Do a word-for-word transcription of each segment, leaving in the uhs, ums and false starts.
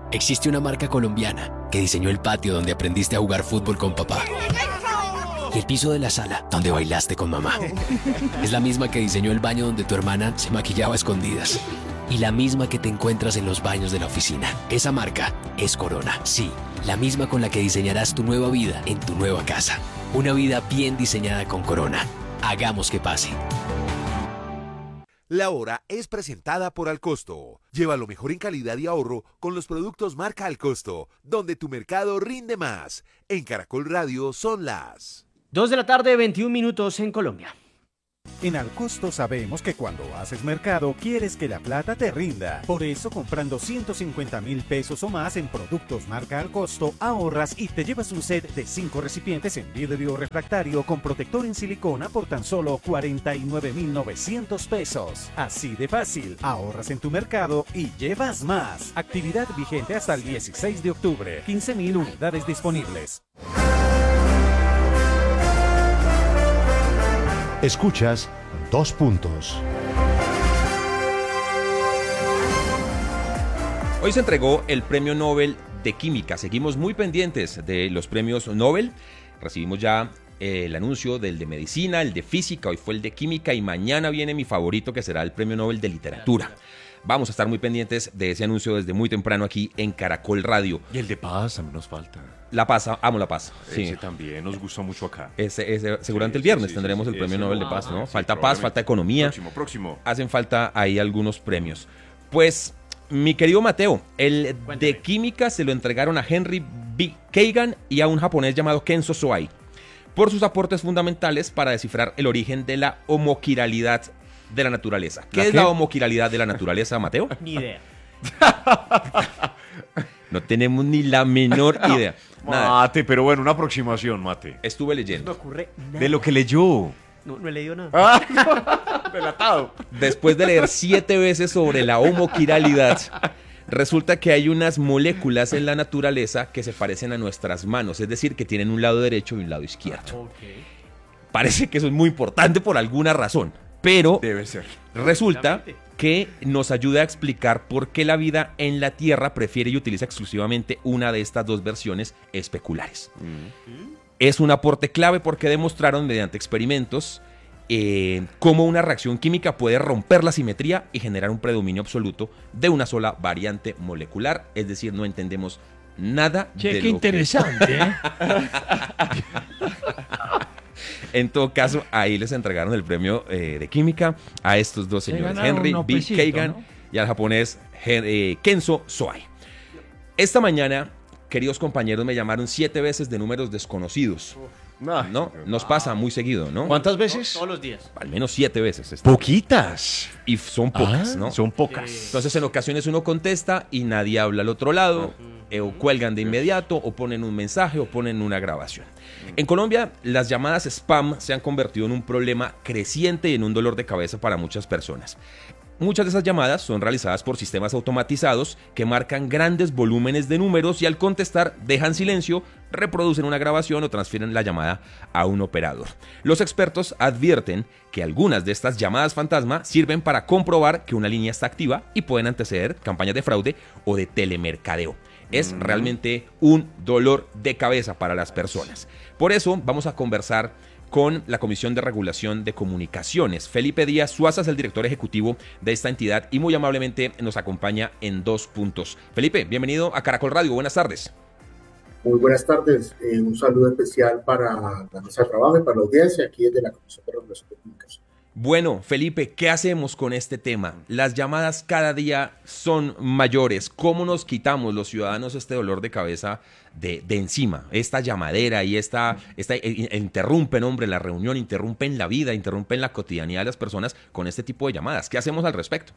Existe una marca colombiana que diseñó el patio donde aprendiste a jugar fútbol con papá. Y el piso de la sala donde bailaste con mamá. Es la misma que diseñó el baño donde tu hermana se maquillaba a escondidas. Y la misma que te encuentras en los baños de la oficina. Esa marca es Corona. Sí, la misma con la que diseñarás tu nueva vida en tu nueva casa. Una vida bien diseñada con Corona. Hagamos que pase. La Hora es presentada por Alcosto. Lleva lo mejor en calidad y ahorro con los productos marca Alcosto, donde tu mercado rinde más. En Caracol Radio son las dos de la tarde, veintiún minutos en Colombia. En Alcosto sabemos que cuando haces mercado quieres que la plata te rinda. Por eso, comprando ciento cincuenta mil pesos o más en productos marca Alcosto, ahorras y te llevas un set de cinco recipientes en vidrio refractario con protector en silicona por tan solo cuarenta y nueve mil novecientos pesos. Así de fácil, ahorras en tu mercado y llevas más. Actividad vigente hasta el dieciséis de octubre. quince mil unidades disponibles. Escuchas Dos Puntos. Hoy se entregó el Premio Nobel de Química. Seguimos muy pendientes de los premios Nobel. Recibimos ya eh, el anuncio del de Medicina, el de Física, hoy fue el de Química y mañana viene mi favorito que será el Premio Nobel de Literatura. Vamos a estar muy pendientes de ese anuncio desde muy temprano aquí en Caracol Radio. Y el de Paz también nos falta. La Paz, amo La Paz. Ese sí. también nos gustó mucho acá. Ese, ese, seguramente sí, el viernes sí, sí, tendremos sí, el Premio ese, Nobel de ah, Paz, ¿no? sí, Falta Paz, falta Economía. Próximo, próximo. Hacen falta ahí algunos premios. Pues, mi querido Mateo, el Cuéntame. de Química se lo entregaron a Henry B. Kagan y a un japonés llamado Kenzo Soai por sus aportes fundamentales para descifrar el origen de la homoquiralidad de la naturaleza. ¿Qué, ¿La es qué? la homoquiralidad de la naturaleza, Mateo? Ni idea. No tenemos ni la menor idea. Nada. Mate, pero bueno, una aproximación, Mate. Estuve leyendo. No me ocurre nada. De lo que leyó. No, no he leído nada. Ah, no. Relatado. Después de leer siete veces sobre la homoquiralidad, resulta que hay unas moléculas en la naturaleza que se parecen a nuestras manos, es decir, que tienen un lado derecho y un lado izquierdo. Okay. Parece que eso es muy importante por alguna razón, pero debe ser. Resulta que nos ayuda a explicar por qué la vida en la Tierra prefiere y utiliza exclusivamente una de estas dos versiones especulares. Mm. Es un aporte clave porque demostraron mediante experimentos eh, cómo una reacción química puede romper la simetría y generar un predominio absoluto de una sola variante molecular, es decir, no entendemos nada che, de qué lo interesante, que... ¿eh? En todo caso, ahí les entregaron el premio eh, de Química a estos dos señores, Henry B. Kagan, ¿no? Y al japonés eh, Kenzo Soai. Esta mañana, queridos compañeros, me llamaron siete veces de números desconocidos. No, no nos pasa muy seguido, ¿no? ¿Cuántas veces? Todos los días. Al menos siete veces. Poquitas. Y son pocas, ah, ¿no? Son pocas. Entonces, en ocasiones uno contesta y nadie habla al otro lado, eh, o cuelgan de inmediato, o ponen un mensaje, o ponen una grabación. En Colombia, las llamadas spam se han convertido en un problema creciente y en un dolor de cabeza para muchas personas. Muchas de esas llamadas son realizadas por sistemas automatizados que marcan grandes volúmenes de números y al contestar dejan silencio, reproducen una grabación o transfieren la llamada a un operador. Los expertos advierten que algunas de estas llamadas fantasma sirven para comprobar que una línea está activa y pueden anteceder campañas de fraude o de telemercadeo. Es mm. realmente un dolor de cabeza para las personas. Por eso vamos a conversar con la Comisión de Regulación de Comunicaciones. Felipe Díaz Suaza es el director ejecutivo de esta entidad y muy amablemente nos acompaña en Dos Puntos. Felipe, bienvenido a Caracol Radio. Buenas tardes. Muy buenas tardes. Eh, un saludo especial para la mesa de trabajo y para la audiencia aquí desde la Comisión de Regulación de Comunicaciones. Bueno, Felipe, ¿qué hacemos con este tema? Las llamadas cada día son mayores. ¿Cómo nos quitamos los ciudadanos este dolor de cabeza de, de encima? Esta llamadera y esta, esta eh, interrumpen, hombre, la reunión, interrumpen la vida, interrumpen la cotidianidad de las personas con este tipo de llamadas. ¿Qué hacemos al respecto?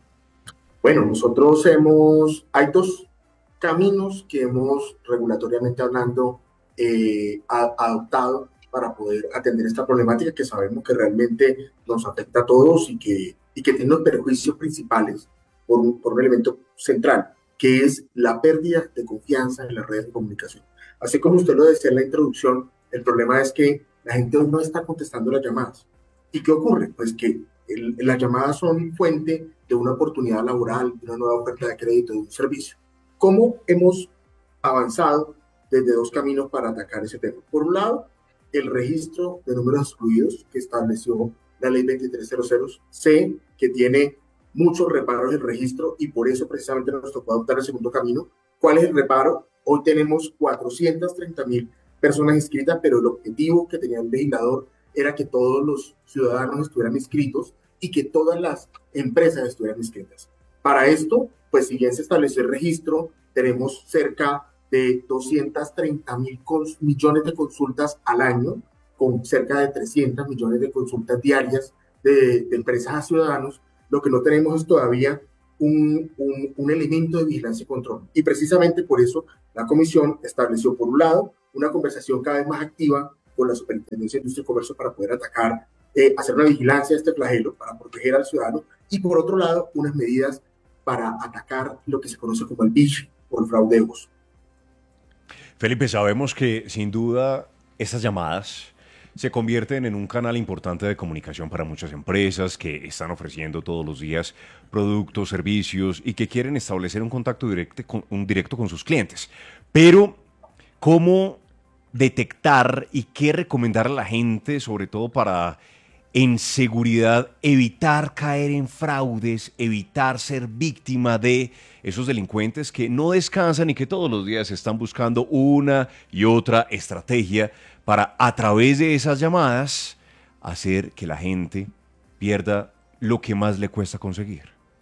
Bueno, nosotros hemos, hay dos caminos que hemos regulatoriamente hablando eh, a, adoptado para poder atender esta problemática que sabemos que realmente nos afecta a todos y que, y que tiene los perjuicios principales por un, por un elemento central, que es la pérdida de confianza en las redes de comunicación. Así como usted lo decía en la introducción, el problema es que la gente no está contestando las llamadas. ¿Y qué ocurre? Pues que el, las llamadas son fuente de una oportunidad laboral, de una nueva oferta de crédito, de un servicio. ¿Cómo hemos avanzado desde dos caminos para atacar ese tema? Por un lado, el registro de números excluidos que estableció la ley veintitrés cero cero. Sé que tiene muchos reparos el registro y por eso precisamente nos tocó adoptar el segundo camino. ¿Cuál es el reparo? Hoy tenemos cuatrocientas treinta mil personas inscritas, pero el objetivo que tenía el legislador era que todos los ciudadanos estuvieran inscritos y que todas las empresas estuvieran inscritas. Para esto, pues si bien se estableció el registro, tenemos cerca de doscientos treinta mil millones de consultas al año, con cerca de trescientos millones de consultas diarias de, de empresas a ciudadanos. Lo que no tenemos es todavía un, un, un elemento de vigilancia y control. Y precisamente por eso la Comisión estableció, por un lado, una conversación cada vez más activa con la Superintendencia de Industria y Comercio para poder atacar, eh, hacer una vigilancia de este flagelo, para proteger al ciudadano, y por otro lado, unas medidas para atacar lo que se conoce como el phishing o el fraude de voz. Felipe, sabemos que sin duda estas llamadas se convierten en un canal importante de comunicación para muchas empresas que están ofreciendo todos los días productos, servicios y que quieren establecer un contacto directo con, un directo con sus clientes. Pero, ¿cómo detectar y qué recomendar a la gente, sobre todo para, en seguridad, evitar caer en fraudes, evitar ser víctima de esos delincuentes que no descansan y que todos los días están buscando una y otra estrategia para, a través de esas llamadas, hacer que la gente pierda lo que más le cuesta conseguir?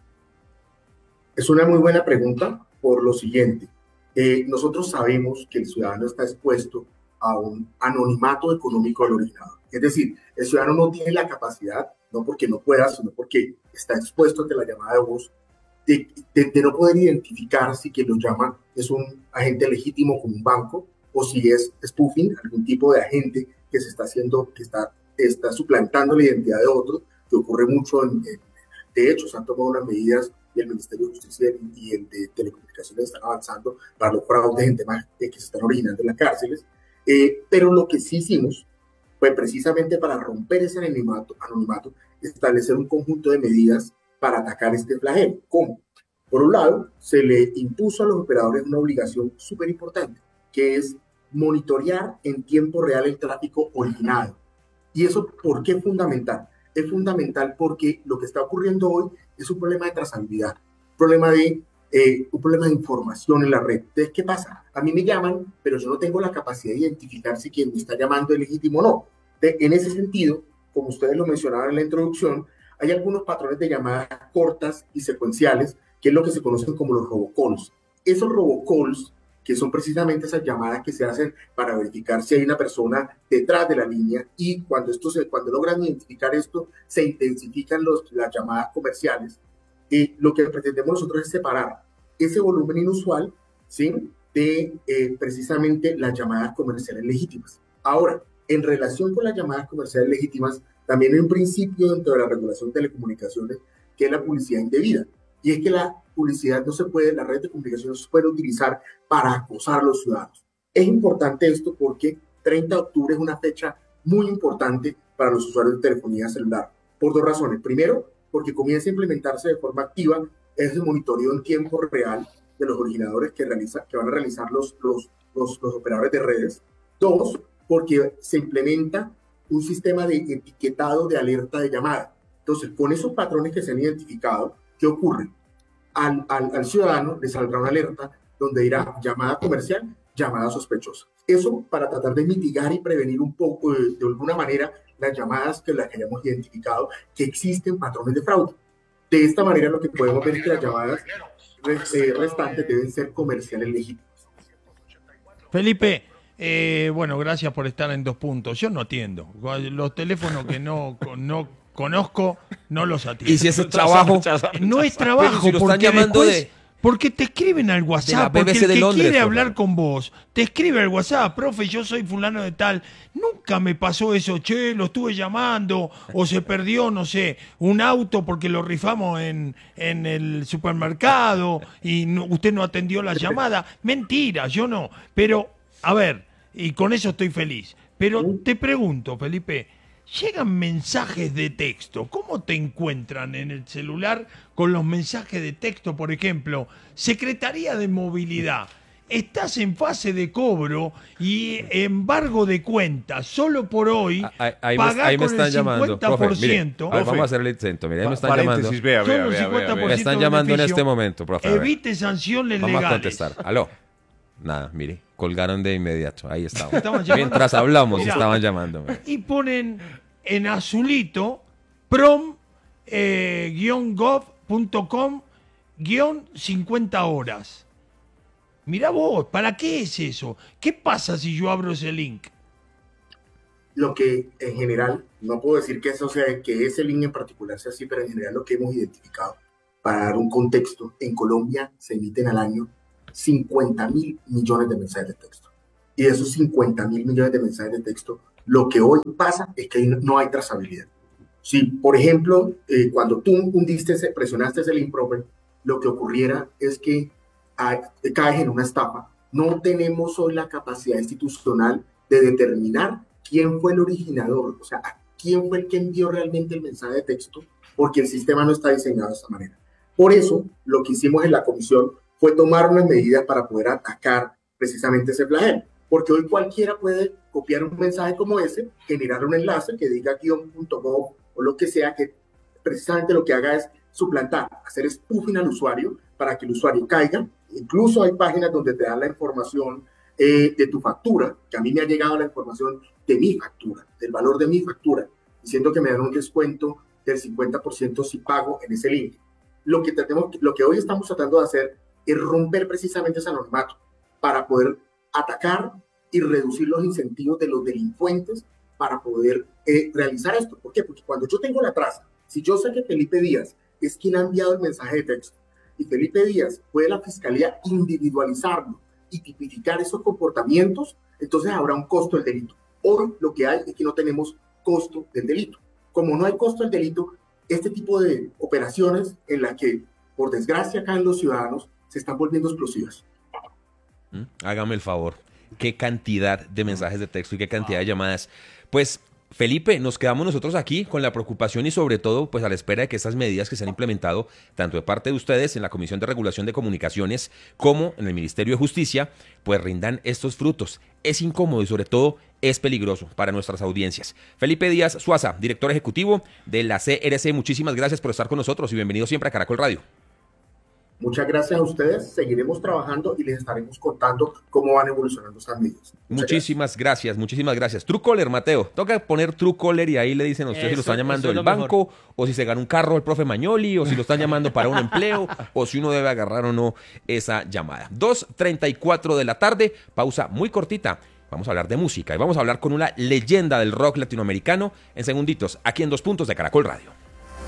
Es una muy buena pregunta por lo siguiente. Eh, nosotros sabemos que el ciudadano está expuesto a un anonimato económico al originador. Es decir, el ciudadano no tiene la capacidad, no porque no pueda, sino porque está expuesto ante la llamada de voz, de, de, de no poder identificar si quien lo llama es un agente legítimo como un banco o si es spoofing, algún tipo de agente que se está haciendo, que está, está suplantando la identidad de otro, que ocurre mucho. En, en, de hecho, se han tomado unas medidas y el Ministerio de Justicia y el de Telecomunicaciones están avanzando para los fraudes en temas que se están originando en las cárceles. Eh, pero lo que sí hicimos fue precisamente para romper ese anonimato, anonimato, establecer un conjunto de medidas para atacar este flagelo. ¿Cómo? Por un lado, se le impuso a los operadores una obligación súper importante, que es monitorear en tiempo real el tráfico originado. ¿Y eso por qué es fundamental? Es fundamental porque lo que está ocurriendo hoy es un problema de trazabilidad, un problema de, eh, un problema de información en la red. Entonces, ¿qué pasa? A mí me llaman, pero yo no tengo la capacidad de identificar si quien me está llamando es legítimo o no. De, en ese sentido, como ustedes lo mencionaban en la introducción, hay algunos patrones de llamadas cortas y secuenciales, que es lo que se conocen como los robocalls. Esos robocalls, que son precisamente esas llamadas que se hacen para verificar si hay una persona detrás de la línea, y cuando, esto se, cuando logran identificar esto, se intensifican los, las llamadas comerciales. Y lo que pretendemos nosotros es separar ese volumen inusual, ¿sí?, de eh, precisamente las llamadas comerciales legítimas. Ahora, en relación con las llamadas comerciales legítimas, también hay un principio dentro de la regulación de telecomunicaciones, que es la publicidad indebida. Y es que la publicidad no se puede, la red de comunicación no se puede utilizar para acosar a los ciudadanos. Es importante esto porque treinta de octubre es una fecha muy importante para los usuarios de telefonía celular, por dos razones. Primero, porque comienza a implementarse de forma activa ese monitoreo en tiempo real de los originadores que, realiza, que van a realizar los, los, los, los operadores de redes. Dos, porque se implementa un sistema de etiquetado de alerta de llamada. Entonces, con esos patrones que se han identificado, ¿qué ocurre? Al, al, al ciudadano le saldrá una alerta donde dirá llamada comercial, llamada sospechosa. Eso para tratar de mitigar y prevenir un poco, de, de alguna manera, las llamadas que las que hayamos identificado, que existen patrones de fraude. De esta manera, lo que podemos ver es que las llamadas eh, restantes deben ser comerciales legítimas. Felipe, eh, bueno, gracias por estar en Dos Puntos. Yo no atiendo. Los teléfonos que no, no conozco, no los atiendo. Y si es el trabajo, no es trabajo, si lo están porque llamando después, de... porque te escriben al WhatsApp, porque el de que Londres, quiere por hablar favor. con vos, te escribe al WhatsApp, profe, yo soy fulano de tal. Nunca me pasó eso, che, lo estuve llamando, o se perdió, no sé, un auto porque lo rifamos en, en el supermercado y no, usted no atendió la llamada. Mentira, yo no. Pero, a ver, y con eso estoy feliz. Pero te pregunto, Felipe, llegan mensajes de texto. ¿Cómo te encuentran en el celular con los mensajes de texto? Por ejemplo, Secretaría de Movilidad. Estás en fase de cobro y embargo de cuentas. Solo por hoy, Ahí, ahí pagá me, ahí me con están el llamando. cincuenta por ciento. Profe, mire, a ver, vamos a hacer el intento. Mire, ahí me están Paréntesis, llamando. vea, vea, Solo vea, vea, cincuenta por ciento Me están llamando en beneficio. este momento, profe. a ver. Evite sanciones Vamos legales. a contestar. Aló. Nada, mire, colgaron de inmediato. Ahí estaban. Estaban llamando. Mientras hablamos, Mirá. estaban llamando. Y ponen en azulito prom eh, guión gov punto com guión cincuenta horas. Mirá vos, ¿para qué es eso? ¿Qué pasa si yo abro ese link? Lo que en general, no puedo decir que eso sea, que ese link en particular sea así, pero en general lo que hemos identificado, para dar un contexto, en Colombia se emiten al año cincuenta mil millones de mensajes de texto. Y de esos cincuenta mil millones de mensajes de texto, lo que hoy pasa es que no hay trazabilidad. Si, por ejemplo, eh, cuando tú hundiste, ese, presionaste ese link proper, lo que ocurriera es que hay, caes en una estafa. No tenemos hoy la capacidad institucional de determinar quién fue el originador, o sea, quién fue el que envió realmente el mensaje de texto, porque el sistema no está diseñado de esa manera. Por eso, lo que hicimos en la comisión fue tomar unas medidas para poder atacar precisamente ese flagelo, porque hoy cualquiera puede copiar un mensaje como ese, generar un enlace que diga guión punto gov o lo que sea, que precisamente lo que haga es suplantar, hacer spoofing al usuario para que el usuario caiga. Incluso hay páginas donde te dan la información eh, de tu factura, que a mí me ha llegado la información de mi factura, del valor de mi factura, diciendo que me dan un descuento del cincuenta por ciento si pago en ese link. Lo que, tenemos, lo que hoy estamos tratando de hacer es romper precisamente ese anonimato para poder atacar y reducir los incentivos de los delincuentes para poder eh, realizar esto. ¿Por qué? Porque cuando yo tengo la traza, si yo sé que Felipe Díaz es quien ha enviado el mensaje de texto y Felipe Díaz puede la fiscalía individualizarlo y tipificar esos comportamientos, entonces habrá un costo del delito. Hoy lo que hay es que no tenemos costo del delito. Como no hay costo del delito, este tipo de operaciones en las que, por desgracia, caen los ciudadanos, se están volviendo explosivas. ¿Mm? Hágame el favor. ¿Qué cantidad de mensajes de texto y qué cantidad de llamadas? Pues, Felipe, nos quedamos nosotros aquí con la preocupación y sobre todo pues a la espera de que estas medidas que se han implementado tanto de parte de ustedes en la Comisión de Regulación de Comunicaciones como en el Ministerio de Justicia pues rindan estos frutos. Es incómodo y sobre todo es peligroso para nuestras audiencias. Felipe Díaz Suaza, director ejecutivo de la C R C, muchísimas gracias por estar con nosotros y bienvenido siempre a Caracol Radio. Muchas gracias a ustedes, seguiremos trabajando y les estaremos contando cómo van evolucionando estas medidas. Muchas muchísimas gracias. gracias, muchísimas gracias. Truecaller, Mateo, toca poner Truecaller y ahí le dicen a usted eso, si lo están llamando del banco, mejor. O si se gana un carro el profe Magnoli, o si lo están llamando para un empleo, o si uno debe agarrar o no esa llamada. dos treinta y cuatro de la tarde, pausa muy cortita. Vamos a hablar de música y vamos a hablar con una leyenda del rock latinoamericano en segunditos, aquí en Dos Puntos de Caracol Radio.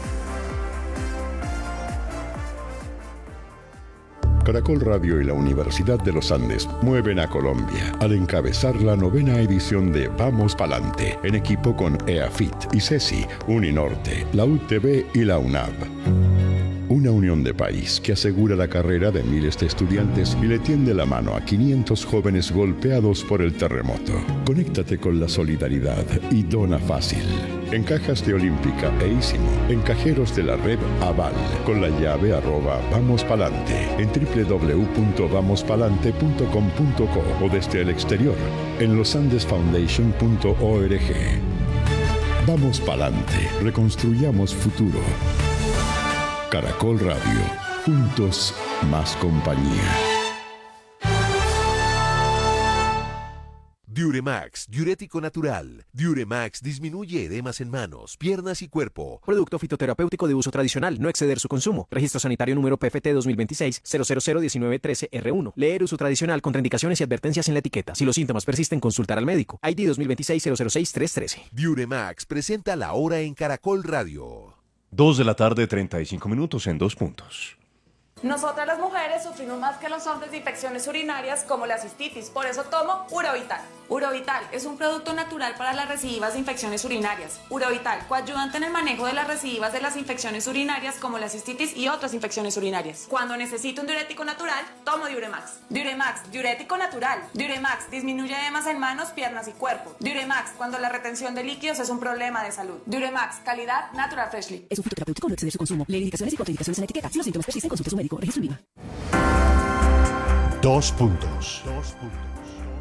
Caracol Radio y la Universidad de los Andes mueven a Colombia al encabezar la novena edición de Vamos Palante, en equipo con EAFIT, ICESI, Uninorte, la U T B y la UNAV. Una unión de país que asegura la carrera de miles de estudiantes y le tiende la mano a quinientos jóvenes golpeados por el terremoto. Conéctate con la solidaridad y dona fácil. En cajas de Olímpica e Ísimo, en cajeros de la red Aval, con la llave arroba Vamos Palante, en doble u doble u doble u punto vamos palante punto com punto co o desde el exterior, en losandesfoundation punto org. Vamos Palante, reconstruyamos futuro. Caracol Radio, juntos más compañía. Diuremax, diurético natural. Diuremax disminuye edemas en manos, piernas y cuerpo. Producto fitoterapéutico de uso tradicional, no exceder su consumo. Registro sanitario número P F T dos mil veintiséis cero cero cero diecinueve trece R uno. Leer uso tradicional, contraindicaciones y advertencias en la etiqueta. Si los síntomas persisten, consultar al médico. I D dos mil veintiséis cero cero seis tres trece. Diuremax presenta la hora en Caracol Radio. Dos de la tarde, treinta y cinco minutos en Dos Puntos. Nosotras las mujeres sufrimos más que los hombres de infecciones urinarias como la cistitis, por eso tomo Uravital. Urovital es un producto natural para las recidivas de infecciones urinarias. Urovital, coayudante en el manejo de las recidivas de las infecciones urinarias como la cistitis y otras infecciones urinarias. Cuando necesito un diurético natural, tomo Diuremax. Diuremax, diurético natural. Diuremax disminuye edemas en manos, piernas y cuerpo. Diuremax, cuando la retención de líquidos es un problema de salud. Diuremax, calidad Natural Freshly. Es un fitoterapéutico, no exceder su consumo. Lee indicaciones y contraindicaciones en la etiqueta. Si los síntomas persisten, consulte a su médico. Registro INVIMA. Dos puntos.